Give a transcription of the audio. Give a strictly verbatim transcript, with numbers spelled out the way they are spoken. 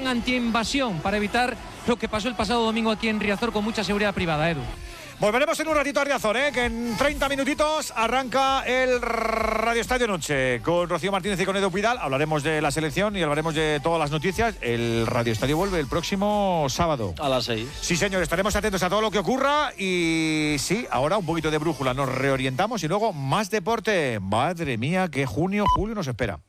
antiinvasión para evitar lo que pasó el pasado domingo aquí en Riazor con mucha seguridad privada, Edu. Volveremos en un ratito a Riazor, ¿eh? Que en treinta minutitos arranca el Radio Estadio Noche con Rocío Martínez y con Edu Pidal. Hablaremos de la selección y hablaremos de todas las noticias. El Radio Estadio vuelve el próximo sábado. A las seis. Sí, señor, estaremos atentos a todo lo que ocurra y sí, ahora un poquito de brújula, nos reorientamos y luego más deporte. Madre mía, qué junio, julio nos espera.